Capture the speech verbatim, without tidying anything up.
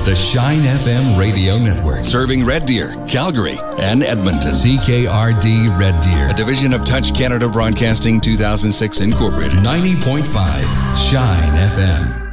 The Shine F M Radio Network. Serving Red Deer, Calgary, and Edmonton. C K R D Red Deer. A division of Touch Canada Broadcasting two thousand six Incorporated. ninety point five Shine F M.